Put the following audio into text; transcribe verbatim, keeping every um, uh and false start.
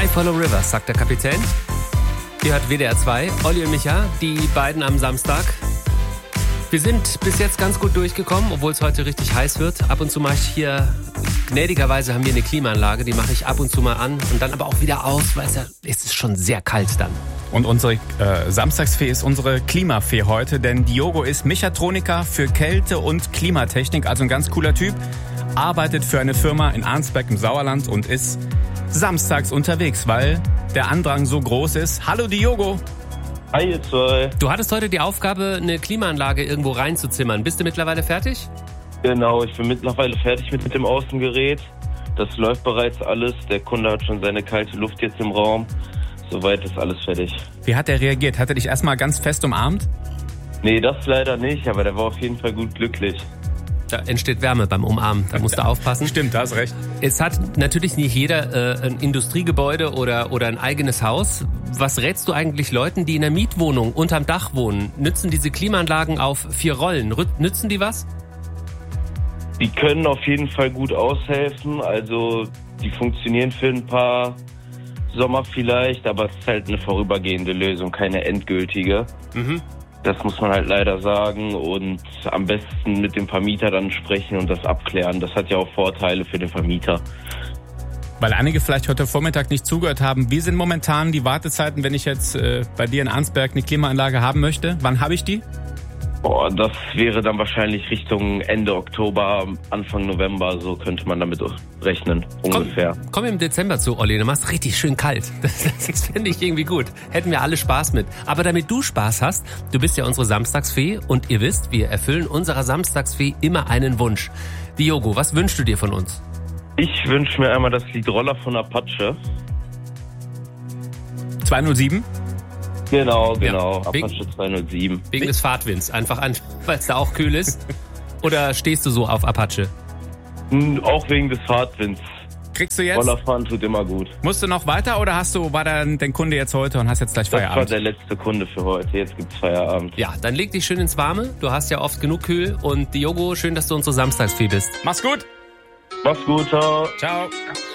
I Follow Rivers, sagt der Kapitän. Hier hat W D R zwei, Olli und Micha, die beiden am Samstag. Wir sind bis jetzt ganz gut durchgekommen, obwohl es heute richtig heiß wird. Ab und zu mache ich hier, gnädigerweise haben wir eine Klimaanlage, die mache ich ab und zu mal an und dann aber auch wieder aus, weil es ja, es ist schon sehr kalt dann. Und unsere äh, Samstagsfee ist unsere Klimafee heute, denn Diogo ist Mechatroniker für Kälte- und Klimatechnik, also ein ganz cooler Typ, arbeitet für eine Firma in Arnsberg im Sauerland und ist samstags unterwegs, weil der Andrang so groß ist. Hallo Diogo! Hi ihr zwei. Du hattest heute die Aufgabe, eine Klimaanlage irgendwo reinzuzimmern. Bist du mittlerweile fertig? Genau, ich bin mittlerweile fertig mit dem Außengerät. Das läuft bereits alles. Der Kunde hat schon seine kalte Luft jetzt im Raum. Soweit ist alles fertig. Wie hat er reagiert? Hat er dich erstmal ganz fest umarmt? Nee, das leider nicht, aber der war auf jeden Fall gut glücklich. Da entsteht Wärme beim Umarmen, da musst du aufpassen. Stimmt, da hast recht. Es hat natürlich nicht jeder äh, ein Industriegebäude oder, oder ein eigenes Haus. Was rätst du eigentlich Leuten, die in einer Mietwohnung unterm Dach wohnen? Nützen diese Klimaanlagen auf vier Rollen? Rü- nützen die was? Die können auf jeden Fall gut aushelfen. Also die funktionieren für ein paar Sommer vielleicht, aber es ist halt eine vorübergehende Lösung, keine endgültige. Mhm. Das muss man halt leider sagen und am besten mit dem Vermieter dann sprechen und das abklären. Das hat ja auch Vorteile für den Vermieter. Weil einige vielleicht heute Vormittag nicht zugehört haben, wie sind momentan die Wartezeiten, wenn ich jetzt äh, bei dir in Arnsberg eine Klimaanlage haben möchte? Wann habe ich die? Boah, das wäre dann wahrscheinlich Richtung Ende Oktober, Anfang November, so könnte man damit rechnen, ungefähr. Komm, komm im Dezember zu, Olli, du machst richtig schön kalt. Das, das finde ich irgendwie gut. Hätten wir alle Spaß mit. Aber damit du Spaß hast, du bist ja unsere Samstagsfee und ihr wisst, wir erfüllen unserer Samstagsfee immer einen Wunsch. Diogo, was wünschst du dir von uns? Ich wünsche mir einmal das Lied Roller von Apache. zweihundertsieben? Genau, genau. Ja, Apache zweihundertsieben. Wegen des Fahrtwinds, einfach an, weil es da auch kühl ist? Oder stehst du so auf Apache? Auch wegen des Fahrtwinds. Kriegst du jetzt? Rollerfahren tut immer gut. Musst du noch weiter oder hast du, war dann dein Kunde jetzt heute und hast jetzt gleich Das Feierabend? war der letzte Kunde für heute. Jetzt gibt's Feierabend. Ja, dann leg dich schön ins Warme. Du hast ja oft genug kühl. Und Diogo, schön, dass du unsere Samstagsfee bist. Mach's gut! Mach's gut, ciao. Ciao!